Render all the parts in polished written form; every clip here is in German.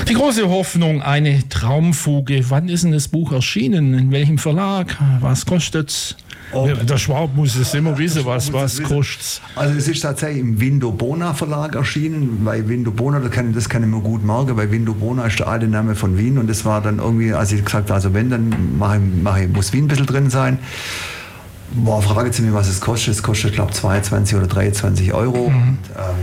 Die große Hoffnung, eine Traumfuge. Wann ist denn das Buch erschienen? In welchem Verlag? Was kostet's? Der Schwab muss es immer wissen, was kostet. Also es ist tatsächlich im Vindobona Verlag erschienen, weil Vindobona, das kann ich mir gut merken, weil Vindobona ist der alte Name von Wien und das war dann irgendwie, als ich gesagt habe, also wenn, dann muss Wien ein bisschen drin sein. Boah, frage Sie mich, was es kostet. Es kostet, glaube ich, 22 oder 23 Euro. Und,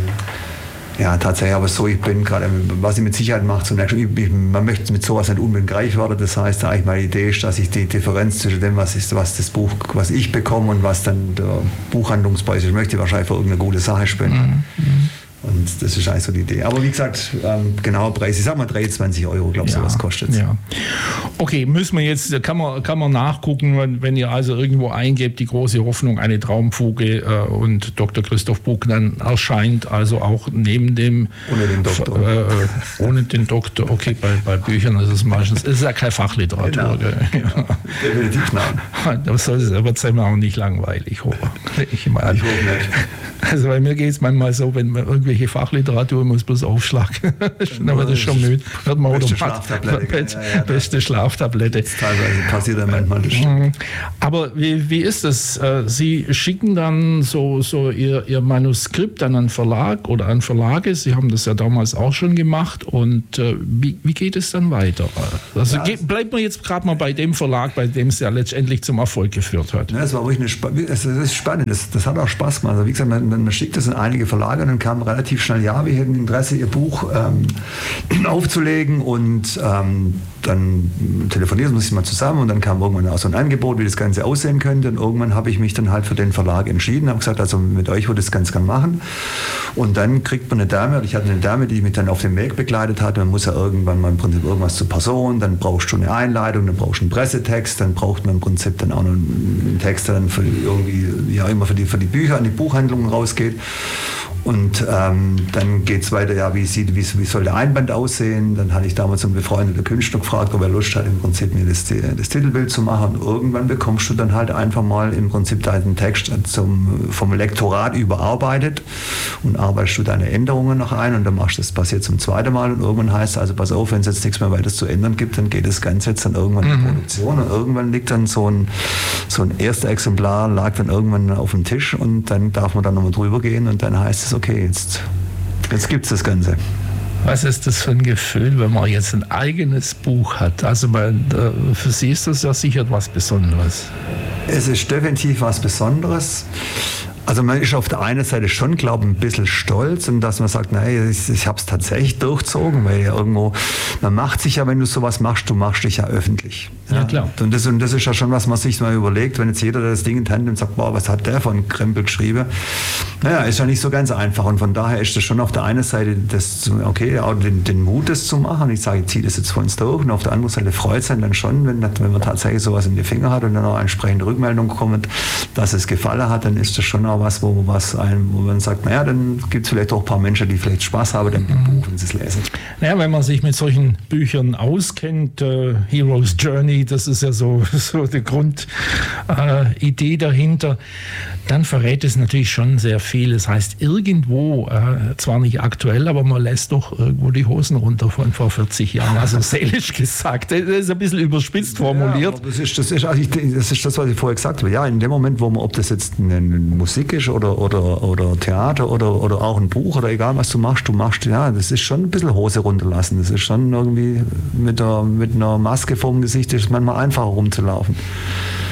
ja, tatsächlich, aber so, ich bin gerade, was ich mit Sicherheit mache, zunächst, man möchte mit sowas nicht unbedingt reich werden. Das heißt, eigentlich meine Idee ist, dass ich die Differenz zwischen dem, was das Buch, was ich bekomme und was dann der Buchhandlungspreis ist, möchte ich wahrscheinlich für irgendeine gute Sache spenden. Und das ist eigentlich so die Idee. Aber wie gesagt, genauer Preis, ich sag mal 23 Euro, glaube ich, sowas kostet es. Ja. Okay, müssen wir jetzt, kann man nachgucken, wenn ihr also irgendwo eingebt, die große Hoffnung, eine Traumfuge und Dr. Christoph Buck dann erscheint, also auch neben dem... Ohne den Doktor. Ohne den Doktor, okay, bei Büchern ist es meistens, es ist ja keine Fachliteratur. Genau. Definitiv nein. Das wird es auch nicht langweilig, ich hoffe nicht. Also bei mir geht es manchmal so, wenn man irgendwelche Fachliteratur muss bloß aufschlagen. Dann wird es schon müde. Wird man beste Schlaftablette. Das teilweise passiert dann manchmal das. Aber wie ist das? Sie schicken dann so Ihr Manuskript an einen Verlag oder an Verlage. Sie haben das ja damals auch schon gemacht. Und wie geht es dann weiter? Also bleibt man jetzt gerade mal bei dem Verlag, bei dem es ja letztendlich zum Erfolg geführt hat. Ja, das war wirklich das ist spannend. Das hat auch Spaß gemacht. Also wie gesagt, man schickt das in einige Verlage und dann kam relativ schnell, ja, wir hätten Interesse, Ihr Buch aufzulegen und dann telefonieren wir uns mal zusammen und dann kam irgendwann auch so ein Angebot, wie das Ganze aussehen könnte und irgendwann habe ich mich dann halt für den Verlag entschieden, habe gesagt, also mit euch würde ich das ganz gern machen und dann kriegt man eine Dame, ich hatte eine Dame, die mich dann auf dem Weg begleitet hat, man muss ja irgendwann mal im Prinzip irgendwas zur Person, dann brauchst du eine Einleitung, dann brauchst du einen Pressetext, dann braucht man im Prinzip dann auch noch einen Text, der dann für irgendwie, ja immer für die Bücher an die Buchhandlungen rausgeht. Und dann geht es weiter, ja, wie soll der Einband aussehen? Dann hatte ich damals einen befreundeten Künstler gefragt, ob er Lust hat, im Prinzip mir das Titelbild zu machen. Und irgendwann bekommst du dann halt einfach mal im Prinzip deinen Text vom Lektorat überarbeitet und arbeitest du deine Änderungen noch ein und dann machst du das passiert zum zweiten Mal und irgendwann heißt es, also pass auf, wenn es jetzt nichts mehr weiter zu ändern gibt, dann geht das Ganze jetzt dann irgendwann in Produktion und irgendwann liegt dann so ein erster Exemplar, lag dann irgendwann auf dem Tisch und dann darf man dann nochmal drüber gehen und dann heißt es, okay, jetzt gibt es das Ganze. Was ist das für ein Gefühl, wenn man jetzt ein eigenes Buch hat? Also für Sie ist das ja sicher was Besonderes. Es ist definitiv was Besonderes. Also man ist auf der einen Seite schon, glaube ich, ein bisschen stolz und dass man sagt, nein, ich habe es tatsächlich durchzogen, weil ja irgendwo, man macht sich ja, wenn du sowas machst, du machst dich ja öffentlich. Ja, klar. Und das ist ja schon, was man sich mal überlegt, wenn jetzt jeder das Ding in die Hand nimmt und sagt, boah, was hat der für einen Krempel geschrieben? Naja, ist ja nicht so ganz einfach und von daher ist das schon auf der einen Seite auch den Mut, das zu machen. Ich sage, ich ziehe das jetzt voll ins durch und auf der anderen Seite freut es einen dann schon, wenn man tatsächlich sowas in die Finger hat und dann auch entsprechende Rückmeldung kommt, dass es gefallen hat, dann ist das schon auch was, wo man sagt, naja, dann gibt es vielleicht auch ein paar Menschen, die vielleicht Spaß haben an dem Buch, wenn sie es lesen. Naja, wenn man sich mit solchen Büchern auskennt, Hero's Journey, das ist ja so die Grundidee dahinter, dann verrät es natürlich schon sehr viel. Das heißt, irgendwo, zwar nicht aktuell, aber man lässt doch irgendwo die Hosen runter von vor 40 Jahren, also seelisch gesagt. Das ist ein bisschen überspitzt formuliert. Ja, das ist das, was ich vorher gesagt habe. Ja, in dem Moment, wo man, ob das jetzt eine Musik ist oder Theater oder auch ein Buch oder egal was du machst, ja, das ist schon ein bisschen Hose runterlassen. Das ist schon irgendwie mit einer Maske vorm Gesicht, ist manchmal einfacher rumzulaufen.